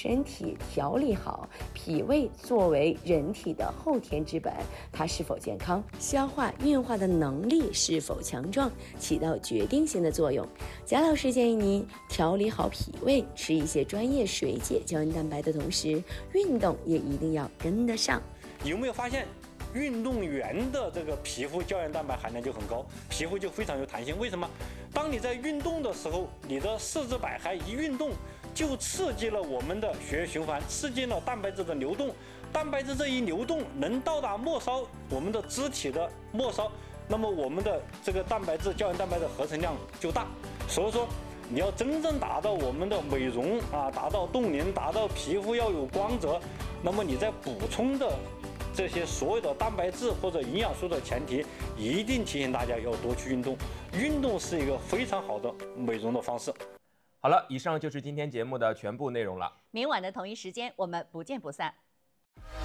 身体调理好，脾胃作为人体的后天之本，它是否健康，消化运化的能力是否强壮，起到决定性的作用。贾老师建议您调理好脾胃，吃一些专业水解胶原蛋白的同时，运动也一定要跟得上。 有没有发现运动员的这个皮肤胶原蛋白含量就很高，皮肤就非常有弹性？为什么？当你在运动的时候，你的四肢百骸一运动，就刺激了我们的血液循环，刺激了蛋白质的流动。蛋白质这一流动能到达末梢，我们的肢体的末梢，那么我们的这个蛋白质胶原蛋白的合成量就大。所以说你要真正达到我们的美容达到冻龄，达到皮肤要有光泽，那么你在补充的这些所有的蛋白质或者营养素的前提，一定提醒大家要多去运动。运动是一个非常好的美容的方式。 好了，以上就是今天节目的全部内容了。 明晚的同一时间，我们不见不散。